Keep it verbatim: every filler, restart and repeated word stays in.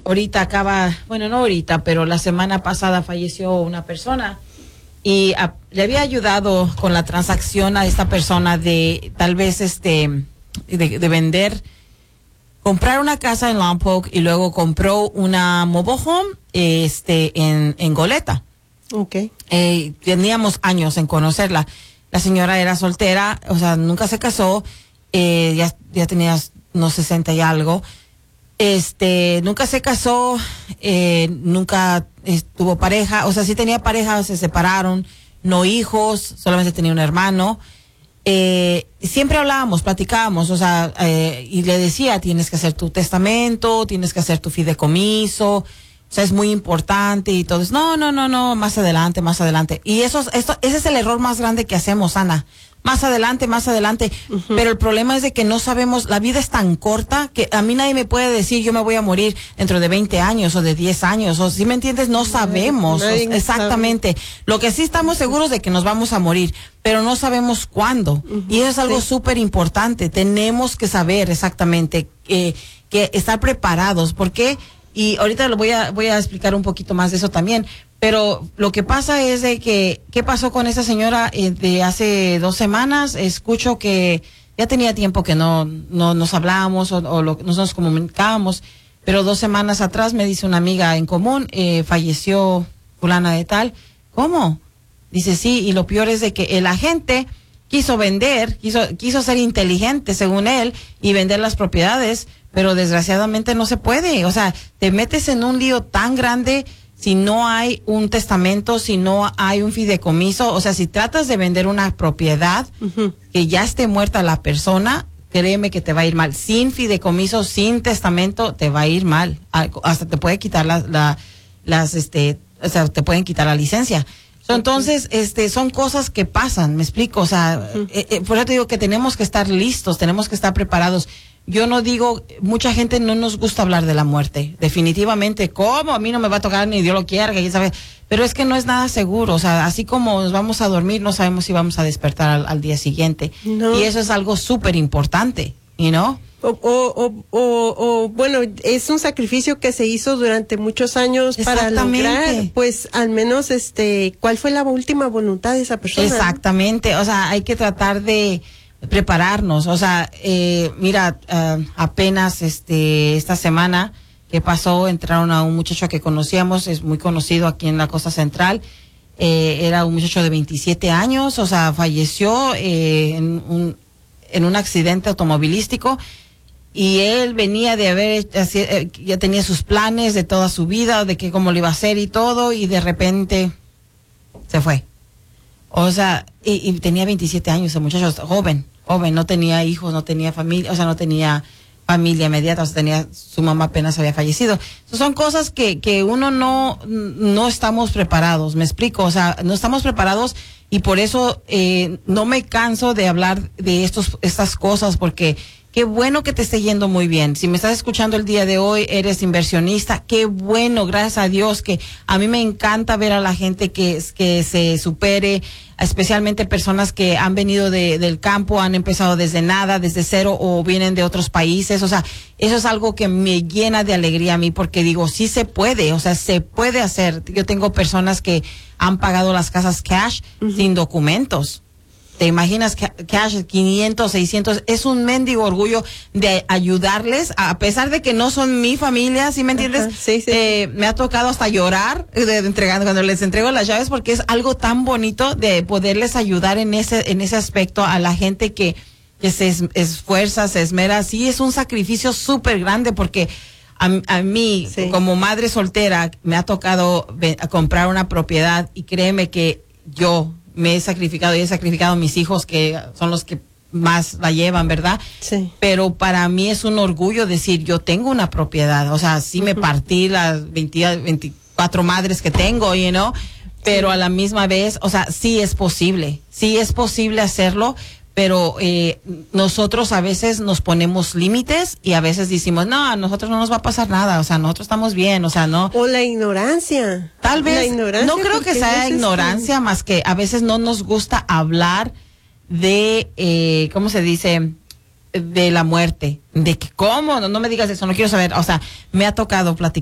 ahorita acaba, bueno, no ahorita, pero la semana pasada falleció una persona y a, le había ayudado con la transacción a esta persona de tal vez este, de, de vender, comprar una casa en Lompoc y luego compró una mobile home este, en, en Goleta. Okay. Eh, teníamos años en conocerla. La señora era soltera, o sea, nunca se casó, eh, ya, ya tenía unos sesenta y algo. Este, nunca se casó, eh, nunca eh, tuvo pareja, o sea, sí tenía pareja, se separaron, no hijos, solamente tenía un hermano. Eh, siempre hablábamos, platicábamos, o sea, eh, y le decía, tienes que hacer tu testamento, tienes que hacer tu fideicomiso, o sea, es muy importante y todo. No, no, no, no, más adelante, más adelante. Y eso, esto, ese es el error más grande que hacemos, Ana. Más adelante, más adelante. Uh-huh. Pero el problema es de que no sabemos, la vida es tan corta que a mí nadie me puede decir yo me voy a morir dentro de veinte años o de diez años. O si me entiendes, no sabemos. Nadie, nadie exactamente. Sabe. Lo que sí estamos seguros de que nos vamos a morir, pero no sabemos cuándo. Uh-huh. Y eso es algo súper sí. importante. Tenemos que saber exactamente eh, que estar preparados. ¿Por qué? Y ahorita lo voy a, voy a explicar un poquito más de eso también. Pero lo que pasa es de que, ¿qué pasó con esa señora eh, de hace dos semanas? Escucho que ya tenía tiempo que no, no nos hablábamos o, o lo, no nos comunicábamos, pero dos semanas atrás me dice una amiga en común, eh, falleció fulana de tal. ¿Cómo? Dice, sí, y lo peor es de que el agente quiso vender, quiso, quiso ser inteligente según él y vender las propiedades, pero desgraciadamente no se puede. O sea, te metes en un lío tan grande si no hay un testamento, si no hay un fideicomiso. O sea, si tratas de vender una propiedad uh-huh. que ya esté muerta la persona, créeme que te va a ir mal. Sin fideicomiso, sin testamento, te va a ir mal. Hasta te puede quitar la, la, las, este, o sea, te pueden quitar la licencia. So, entonces, este, son cosas que pasan, me explico. O sea, uh-huh. eh, eh, por eso te digo que tenemos que estar listos, tenemos que estar preparados. Yo no digo, mucha gente no nos gusta hablar de la muerte, definitivamente. ¿Cómo? A mí no me va a tocar ni Dios lo quiera, que sabe. Pero es que no es nada seguro. O sea, así como nos vamos a dormir, no sabemos si vamos a despertar al, al día siguiente. No. Y eso es algo súper importante, you know? O, o, o, o, o, bueno, es un sacrificio que se hizo durante muchos años para lograr, pues, al menos, este, ¿cuál fue la última voluntad de esa persona? Exactamente. O sea, hay que tratar de prepararnos. O sea, eh, mira, uh, apenas este esta semana que pasó, entraron a un muchacho que conocíamos, es muy conocido aquí en la Costa Central. Eh, era un muchacho de veintisiete años, o sea, falleció eh, en un en un accidente automovilístico. Y él venía de haber, ya tenía sus planes de toda su vida, de que cómo lo iba a hacer y todo, y de repente se fue. O sea, y, y tenía veintisiete años, el muchacho joven, joven, no tenía hijos, no tenía familia, o sea, no tenía familia inmediata, o sea, tenía, su mamá apenas había fallecido. So, son cosas que, que uno no, no estamos preparados, me explico, o sea, no estamos preparados y por eso eh, no me canso de hablar de estos, estas cosas, porque qué bueno que te esté yendo muy bien. Si me estás escuchando el día de hoy, eres inversionista, qué bueno, gracias a Dios, que a mí me encanta ver a la gente que, que se supere, especialmente personas que han venido de, del campo, han empezado desde nada, desde cero, o vienen de otros países. O sea, eso es algo que me llena de alegría a mí, porque digo, sí se puede, o sea, se puede hacer. Yo tengo personas que han pagado las casas cash uh-huh. sin documentos. ¿Te imaginas que cash quinientos, seiscientos? Es un mendigo orgullo de ayudarles, a pesar de que no son mi familia, ¿sí me entiendes? Ajá, sí, sí. Eh, me ha tocado hasta llorar de, de entregando, cuando les entrego las llaves, porque es algo tan bonito de poderles ayudar en ese en ese aspecto a la gente que, que se es, esfuerza, se esmera. Sí, es un sacrificio súper grande, porque a, a mí, sí. como madre soltera, me ha tocado ve, a comprar una propiedad, y créeme que yo me he sacrificado y he sacrificado a mis hijos, que son los que más la llevan, ¿verdad? Sí. Pero para mí es un orgullo decir, yo tengo una propiedad. O sea, sí uh-huh. me partí las veinte, veinticuatro madres que tengo, you know, pero sí. a la misma vez, o sea, sí es posible, sí es posible hacerlo, pero eh, nosotros a veces nos ponemos límites y a veces decimos, no, a nosotros no nos va a pasar nada, o sea, nosotros estamos bien, o sea, no. O la ignorancia. Tal vez, la ignorancia, no creo que sea ignorancia, que... más que a veces no nos gusta hablar de, eh, ¿cómo se dice? De la muerte, de que, ¿cómo? No, no me digas eso, no quiero saber, o sea, me ha tocado platicar